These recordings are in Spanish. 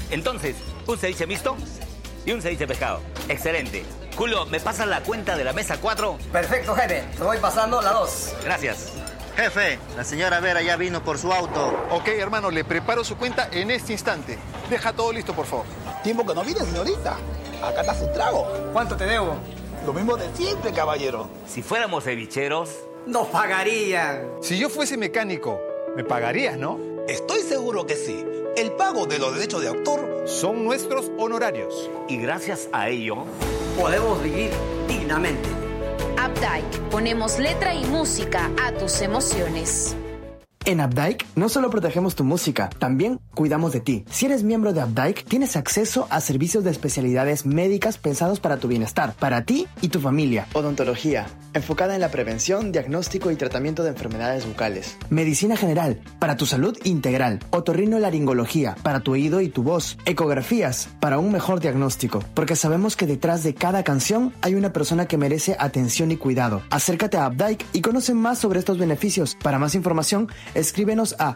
Entonces, un ceviche mixto y un ceviche pescado. Excelente. Julio, ¿me pasas la cuenta de la mesa 4? Perfecto, jefe. Te voy pasando la 2. Gracias. Jefe, la señora Vera ya vino por su auto. Ok, hermano, le preparo su cuenta en este instante. Deja todo listo, por favor. Tiempo que no viene, señorita. Acá está su trago. ¿Cuánto te debo? Lo mismo de siempre, caballero. Si fuéramos cevicheros... Nos pagarían. Si yo fuese mecánico, me pagarías, ¿no? Estoy seguro que sí. El pago de los derechos de autor Son nuestros honorarios. Y gracias a ello... Podemos vivir dignamente. Updike, ponemos letra y música a tus emociones. En Updike no solo protegemos tu música, también cuidamos de ti. Si eres miembro de Updike, tienes acceso a servicios de especialidades médicas pensados para tu bienestar, para ti y tu familia. Odontología, enfocada en la prevención, diagnóstico y tratamiento de enfermedades bucales. Medicina general, para tu salud integral. Otorrinolaringología, para tu oído y tu voz. Ecografías, para un mejor diagnóstico. Porque sabemos que detrás de cada canción hay una persona que merece atención y cuidado. Acércate a Updike y conoce más sobre estos beneficios. Para más información, escríbenos a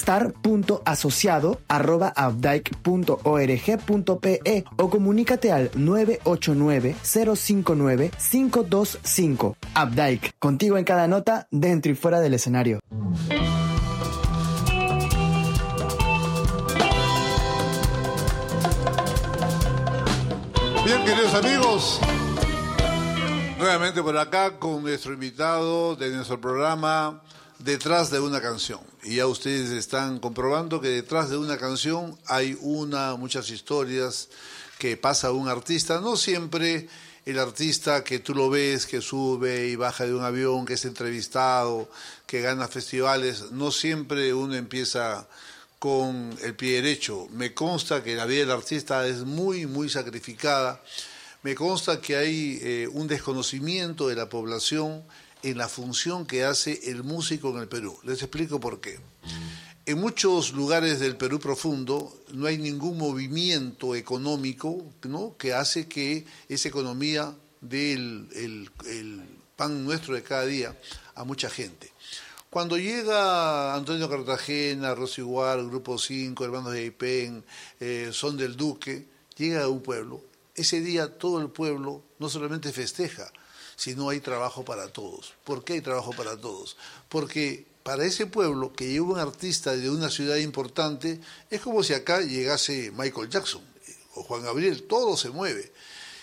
bienestar.asociado@updike.org.pe o comunícate al 989-059-525. Updike, contigo en cada nota, dentro y fuera del escenario. Bien, queridos amigos, nuevamente por acá con nuestro invitado de nuestro programa Detrás de una canción. Y ya ustedes están comprobando que detrás de una canción hay muchas historias que pasa un artista. No siempre el artista que tú lo ves, que sube y baja de un avión, que es entrevistado, que gana festivales, no siempre uno empieza con el pie derecho. Me consta que la vida del artista es muy, muy sacrificada. Me consta que hay un desconocimiento de la población en la función que hace el músico en el Perú. Les explico por qué. En muchos lugares del Perú profundo no hay ningún movimiento económico, ¿no?, que hace que esa economía dé el pan nuestro de cada día a mucha gente. Cuando llega Antonio Cartagena, Rosy Guar, Grupo 5, Hermanos de Aipén, Son del Duque, llega a un pueblo. Ese día todo el pueblo no solamente festeja, sino hay trabajo para todos. ¿Por qué hay trabajo para todos? Porque para ese pueblo que lleva un artista de una ciudad importante, es como si acá llegase Michael Jackson o Juan Gabriel, todo se mueve.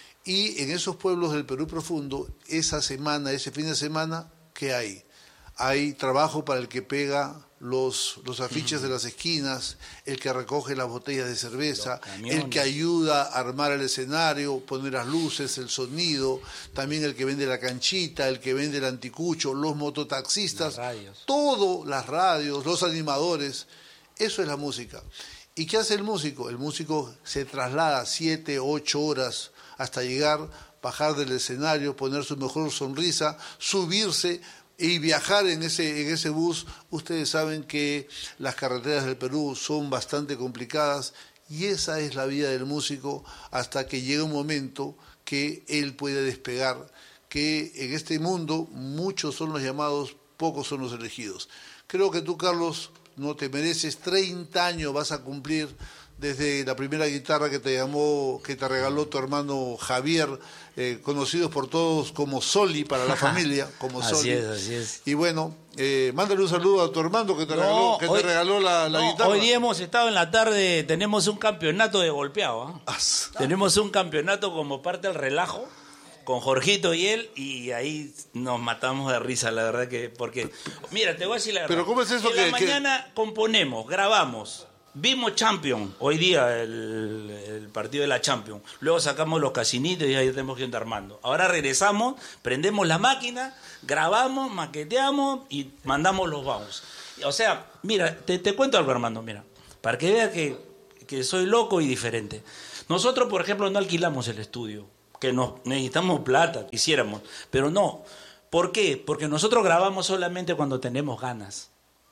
Y en esos pueblos del Perú profundo, esa semana, ese fin de semana, ¿qué hay? Hay trabajo para el que pega los afiches de las esquinas, el que recoge las botellas de cerveza, el que ayuda a armar el escenario, poner las luces, el sonido, también el que vende la canchita, el que vende el anticucho, los mototaxistas, todo, las radios, los animadores. Eso es la música. ¿Y qué hace el músico? El músico se traslada 7, 8 horas hasta llegar, bajar del escenario, poner su mejor sonrisa, subirse y viajar en ese bus. Ustedes saben que las carreteras del Perú son bastante complicadas y esa es la vida del músico hasta que llega un momento que él puede despegar, que en este mundo muchos son los llamados, pocos son los elegidos. Creo que tú, Carlos, no te mereces 30 años, vas a cumplir desde la primera guitarra que te regaló tu hermano Javier, conocidos por todos como Soli para la familia, como Soli. Así es. Y bueno, mándale un saludo a tu hermano que te regaló la guitarra. Hoy día hemos estado en la tarde, tenemos un campeonato de golpeado. Tenemos un campeonato como parte del relajo con Jorgito y él, y ahí nos matamos de risa, la verdad que, porque, mira, te voy a decir la verdad. Pero ¿cómo es eso en la mañana componemos, grabamos. Vimos Champions, hoy día el partido de la Champions. Luego sacamos los casinitos y ahí tenemos que ir armando. Ahora regresamos, prendemos la máquina, grabamos, maqueteamos y mandamos los bounce. O sea, mira, te cuento algo, Armando, mira, para que veas que soy loco y diferente. Nosotros, por ejemplo, no alquilamos el estudio, que necesitamos plata, quisiéramos, pero no. ¿Por qué? Porque nosotros grabamos solamente cuando tenemos ganas.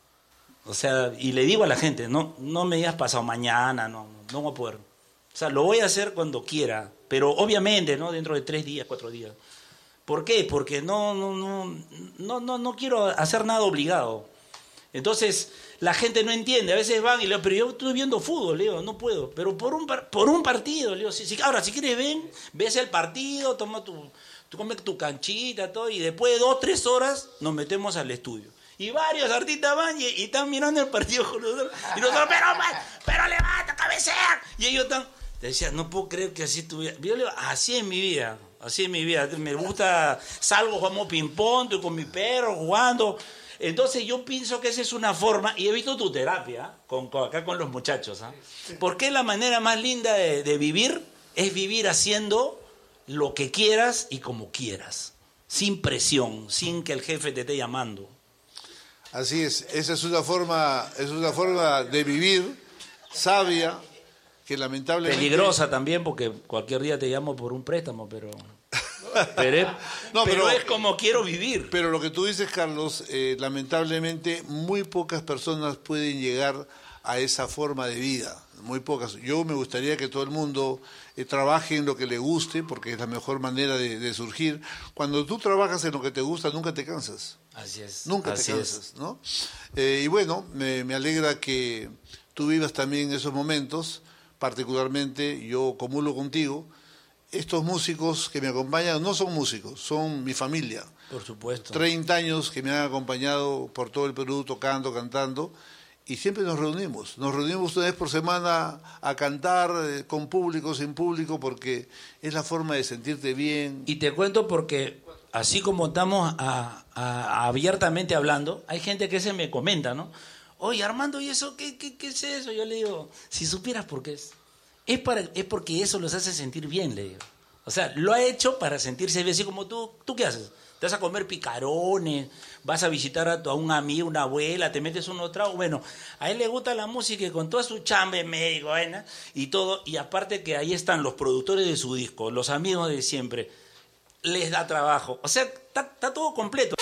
O sea, y le digo a la gente, no me digas pasado mañana, no voy a poder. O sea, lo voy a hacer cuando quiera, pero obviamente, ¿no? Dentro de 3 días, 4 días. ¿Por qué? Porque no quiero hacer nada obligado. Entonces, la gente no entiende. A veces van y le digo, pero yo estoy viendo fútbol, le digo, no puedo. Pero por un partido, le digo, ahora, si quieres ves el partido, toma tú comes tu canchita, todo, y después de 2, 3 horas nos metemos al estudio. Y varios artistas van y están mirando el partido con nosotros. Y nosotros, pero levanta, cabecea. Y ellos están... Te decía, no puedo creer que así estuviera. Yo le digo, así es mi vida. Me gusta, salgo, jugamos ping-pong, estoy con mi perro jugando. Entonces yo pienso que esa es una forma, y he visto tu terapia acá con los muchachos. Porque la manera más linda de vivir es vivir haciendo lo que quieras y como quieras. Sin presión, sin que el jefe te esté llamando. Así es, esa es una forma de vivir sabia, que lamentablemente... Peligrosa también, porque cualquier día te llamo por un préstamo, pero es como quiero vivir. Pero lo que tú dices, Carlos, lamentablemente muy pocas personas pueden llegar a esa forma de vida, muy pocas. Yo me gustaría que todo el mundo trabaje en lo que le guste, porque es la mejor manera de surgir. Cuando tú trabajas en lo que te gusta, nunca te cansas. Así es. Nunca te cansas, ¿no? Y bueno, me alegra que tú vivas también esos momentos. Particularmente, yo comulgo contigo. Estos músicos que me acompañan no son músicos, son mi familia. Por supuesto. 30 años que me han acompañado por todo el Perú, tocando, cantando, y siempre nos reunimos. Nos reunimos una vez por semana a cantar, con público, sin público, porque es la forma de sentirte bien. Y te cuento porque, así como estamos abiertamente hablando, hay gente que se me comenta, ¿no? Oye, Armando, ¿y eso qué es eso? Yo le digo, si supieras por qué es porque eso los hace sentir bien, le digo. O sea, lo ha hecho para sentirse bien, así como tú ¿qué haces? Te vas a comer picarones, vas a visitar a un amigo, una abuela, te metes unos tragos. Bueno, a él le gusta la música y con toda su chamba médico, y todo, y aparte que ahí están los productores de su disco, los amigos de siempre, les da trabajo. O sea, está todo completo.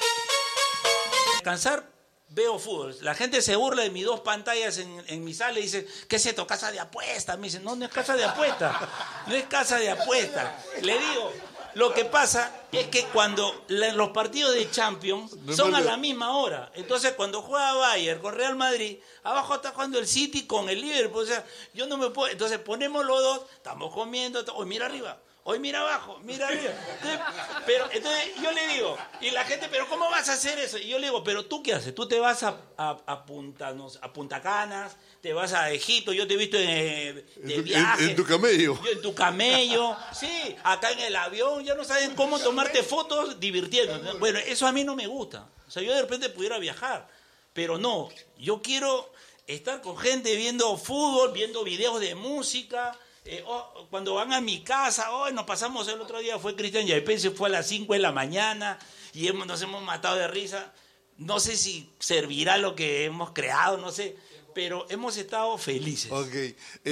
Descansar. Veo fútbol. La gente se burla de mis 2 pantallas en mi sala y dice, ¿qué es esto? ¿Casa de apuesta? Me dicen, no es casa de apuesta. No es casa de apuesta. Le digo, lo que pasa es que cuando los partidos de Champions son a la misma hora. Entonces, cuando juega Bayern con Real Madrid, abajo está jugando el City con el Liverpool. O sea, yo no me puedo... Entonces, ponemos los dos, estamos comiendo, hoy mira arriba. Hoy mira abajo, mira arriba. Entonces yo le digo, y la gente, ¿pero cómo vas a hacer eso? Y yo le digo, ¿pero tú qué haces? Tú te vas a Punta Canas, te vas a Egipto, yo te he visto de viaje. En tu camello. Yo en tu camello, sí, acá en el avión, ya no saben cómo tomarte fotos divirtiendo. Bueno, eso a mí no me gusta. O sea, yo de repente pudiera viajar, pero no, yo quiero estar con gente viendo fútbol, viendo videos de música. Cuando van a mi casa, nos pasamos el otro día, fue Cristian Yaipe, se fue a las 5 de la mañana y nos hemos matado de risa. No sé si servirá lo que hemos creado, no sé, pero hemos estado felices. Ok.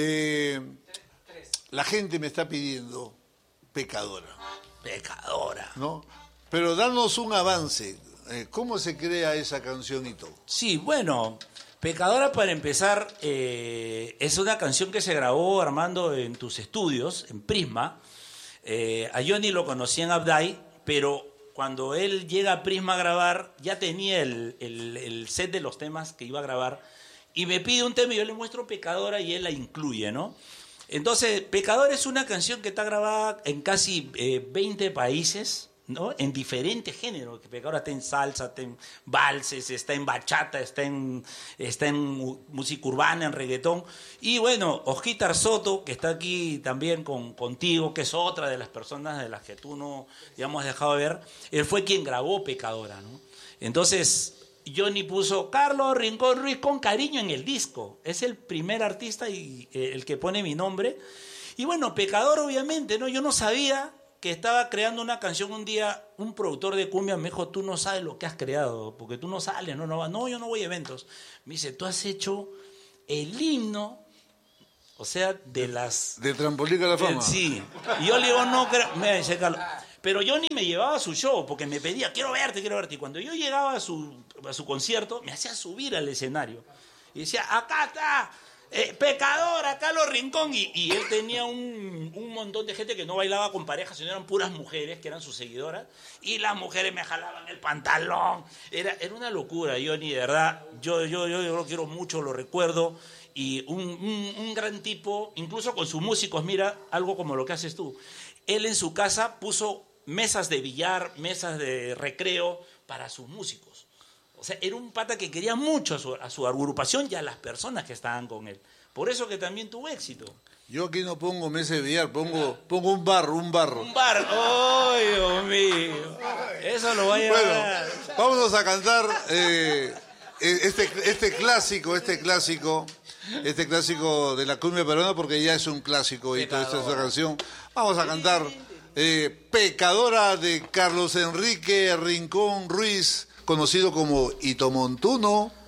La gente me está pidiendo Pecadora. Pecadora. ¿No? Pero danos un avance. ¿Cómo se crea esa canción y todo? Sí, bueno... Pecadora, para empezar, es una canción que se grabó, Armando, en tus estudios, en Prisma. A Johnny lo conocí en Abday, pero cuando él llega a Prisma a grabar, ya tenía el set de los temas que iba a grabar, y me pide un tema y yo le muestro Pecadora y él la incluye, ¿no? Entonces, Pecadora es una canción que está grabada en casi 20 países, ¿no? En diferentes géneros, que Pecadora está en salsa, está en valses, está en bachata, está en música urbana, en reggaetón. Y bueno, Osquitar Soto, que está aquí también contigo, que es otra de las personas de las que tú no, digamos, has dejado de ver, él fue quien grabó Pecadora, ¿no? Entonces, Johnny puso Carlos Rincón Ruiz con cariño en el disco. Es el primer artista y el que pone mi nombre. Y bueno, Pecador, obviamente, ¿no? Yo no sabía que estaba creando una canción un día, un productor de cumbia me dijo, tú no sabes lo que has creado, porque tú no sales, no, yo no voy a eventos. Me dice, tú has hecho el himno, o sea, de las... ¿De Trampolín a la Fama? Sí. Y yo le digo, no, me dice Carlos, pero Johnny me llevaba a su show, porque me pedía, quiero verte. Y cuando yo llegaba a su concierto, me hacía subir al escenario. Y decía, acá está Pecadora, Carlos Rincón. Y él tenía un montón de gente que no bailaba con parejas, sino eran puras mujeres, que eran sus seguidoras. Y las mujeres me jalaban el pantalón. Era una locura, Johnny, de verdad. Yo lo quiero mucho, lo recuerdo. Y un gran tipo, incluso con sus músicos, mira, algo como lo que haces tú. Él en su casa puso mesas de billar, mesas de recreo para sus músicos. O sea, era un pata que quería mucho a su agrupación y a las personas que estaban con él. Por eso que también tuvo éxito. Yo aquí no pongo mesa de billar, pongo un barro. Un bar. ¡Ay, Dios mío! Eso lo va a llevar. Bueno, vámonos a cantar este clásico de la cumbia peruana, porque ya es un clásico y toda esta canción. Vamos a cantar Pecadora de Carlos Enrique Rincón Ruiz, conocido como Ito Montuno.